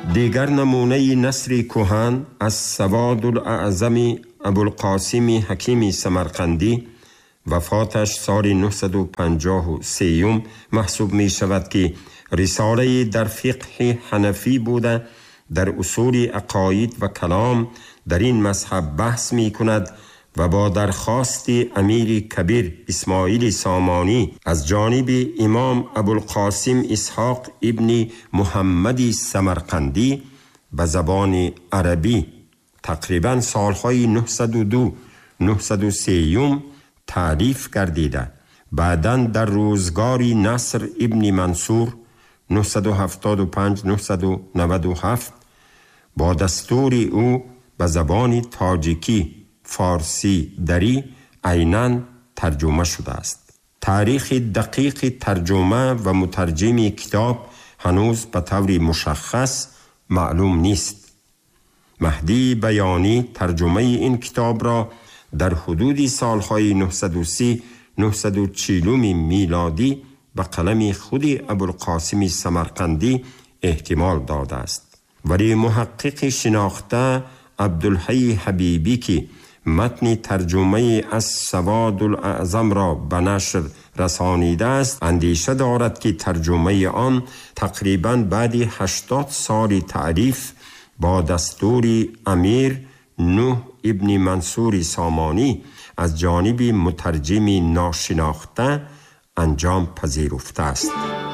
دیگر نمونه نثر کهن از سواد الاعظم ابوالقاسم حکیم سمرقندی، وفاتش سال 953 محسوب می شود که رساله در فقه حنفی بوده، در اصول عقاید و کلام در این مذهب بحث می کند و با درخواست امیر کبیر اسماعیل سامانی از جانب امام ابوالقاسم اسحاق ابن محمد سمرقندی به زبان عربی تقریبا سالهای 902-903 تعریف گردیده. بعداً در روزگار نصر ابن منصور 975-997 با دستور او به زبان تاجیکی، فارسی، دری عیناً ترجمه شده است. تاریخ دقیق ترجمه و مترجم کتاب هنوز به طور مشخص معلوم نیست. مهدی بیانی ترجمه این کتاب را در حدود سالهای 930-940 میلادی به قلم خود ابوالقاسم سمرقندی احتمال داده است، ولی محقق شناخته عبدالحی حبیبی که متن ترجمه از سواد الاعظم را به نشر رسانیده است، اندیشه دارد که ترجمه آن تقریباً بعد 80 سال تعریف با دستور امیر نوح ابن منصور سامانی از جانب مترجم ناشناخته انجام پذیرفته است.